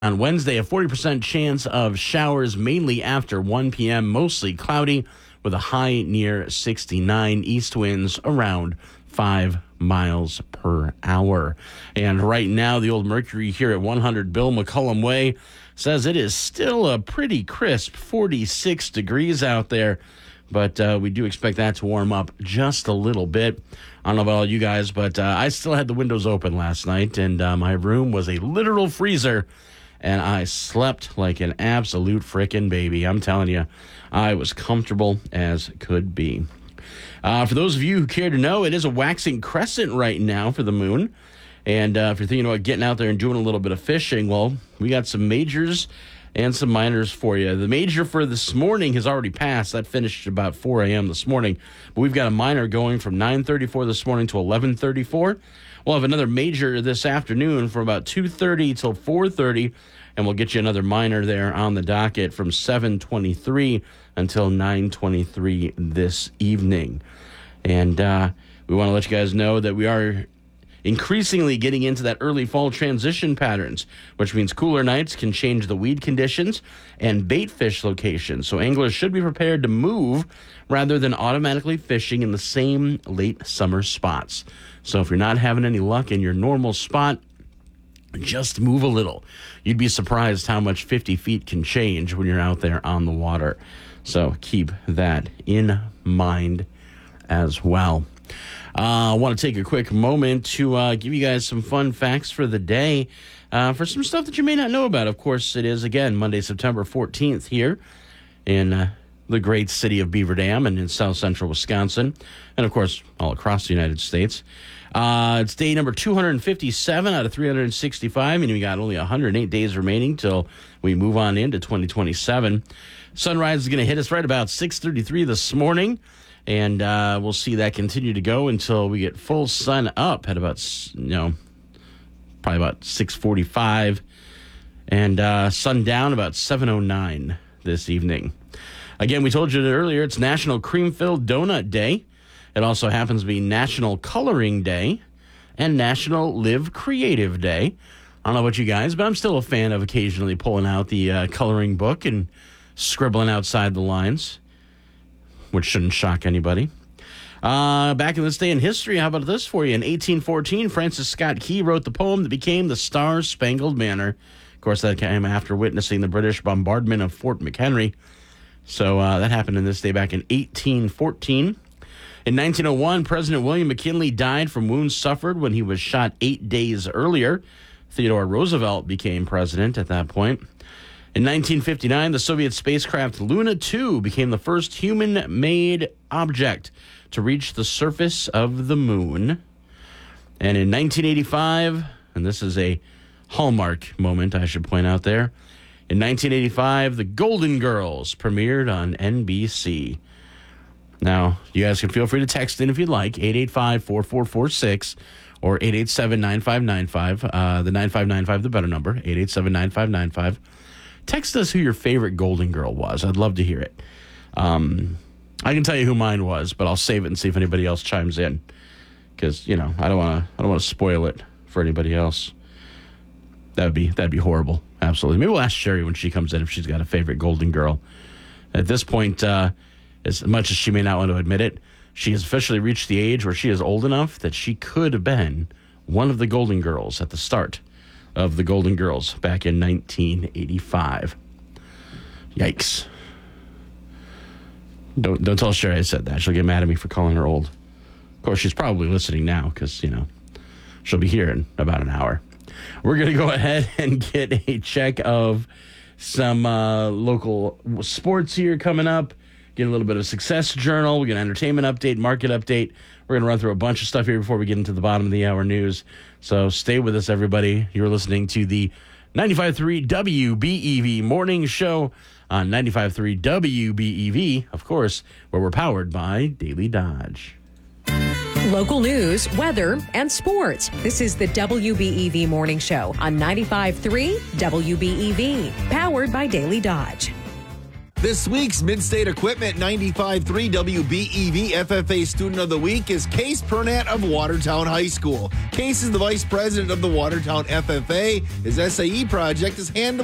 On Wednesday, a 40% chance of showers mainly after 1 p.m., mostly cloudy with a high near 69, east winds around 5 miles per hour. And right now, the old Mercury here at 100 Bill McCullum Way says it is still a pretty crisp 46 degrees out there, but we do expect that to warm up just a little bit. I don't know about all you guys, but I still had the windows open last night, and my room was a literal freezer. And I slept like an absolute frickin' baby. I'm telling you, I was comfortable as could be. For those of you who care to know, it is a waxing crescent right now for the moon. And if you're thinking about getting out there and doing a little bit of fishing, well, we got some majors and some minors for you. The major for this morning has already passed. That finished about 4 a.m. this morning. But we've got a minor going from 9:34 this morning to 11:34. We'll have another major this afternoon from about 2:30 till 4:30, and we'll get you another minor there on the docket from 7:23 until 9:23 this evening. And we want to let you guys know that we are increasingly getting into that early fall transition patterns, which means cooler nights can change the weed conditions and bait fish locations. So anglers should be prepared to move rather than automatically fishing in the same late summer spots. So if you're not having any luck in your normal spot, just move a little. You'd be surprised how much 50 feet can change when you're out there on the water. So keep that in mind as well. I want to take a quick moment to give you guys some fun facts for the day, for some stuff that you may not know about. Of course, it is, again, Monday, September 14th here in the great city of Beaver Dam and in south central Wisconsin, and, of course, all across the United States. It's day number 257 out of 365, meaning we got only 108 days remaining till we move on into 2027. Sunrise is going to hit us right about 6:33 this morning. And we'll see that continue to go until we get full sun up at about, probably about 6:45. And sun down about 7:09 this evening. Again, we told you earlier, it's National Cream-Filled Donut Day. It also happens to be National Coloring Day and National Live Creative Day. I don't know about you guys, but I'm still a fan of occasionally pulling out the coloring book and scribbling outside the lines, which shouldn't shock anybody. Back in this day in history, how about this for you? In 1814, Francis Scott Key wrote the poem that became the Star-Spangled Banner. Of course, that came after witnessing the British bombardment of Fort McHenry. So that happened in this day back in 1814. In 1901, President William McKinley died from wounds suffered when he was shot 8 days earlier. Theodore Roosevelt became president at that point. In 1959, the Soviet spacecraft Luna 2 became the first human-made object to reach the surface of the moon. And in 1985, and this is a hallmark moment, I should point out there, in 1985, The Golden Girls premiered on NBC. Now, you guys can feel free to text in if you'd like, 885-4446 or 887-9595. The 9595, the better number, 887-9595. Text us who your favorite Golden Girl was. I'd love to hear it. I can tell you who mine was, but I'll save it and see if anybody else chimes in, because I don't want to spoil it for anybody else. That'd be horrible. Absolutely. Maybe we'll ask Sherry when she comes in if she's got a favorite Golden Girl. At this point, as much as she may not want to admit it, she has officially reached the age where she is old enough that she could have been one of the Golden Girls at the start of the Golden Girls back in 1985. Yikes. Don't tell Sherry I said that. She'll get mad at me for calling her old. Of course, she's probably listening now because, she'll be here in about an hour. We're going to go ahead and get a check of some local sports here coming up. Get a little bit of Success Journal. We get an entertainment update, market update. We're going to run through a bunch of stuff here before we get into the bottom of the hour news. So stay with us, everybody. You're listening to the 95.3 WBEV morning show on 95.3 WBEV, of course, where we're powered by Daily Dodge. Local news, weather, and sports. This is the WBEV morning show on 95.3 WBEV, powered by Daily Dodge. This week's Midstate Equipment 95.3 WBEV FFA Student of the Week is Case Pernat of Watertown High School. Case Chase is the vice president of the Watertown FFA. His SAE project is hand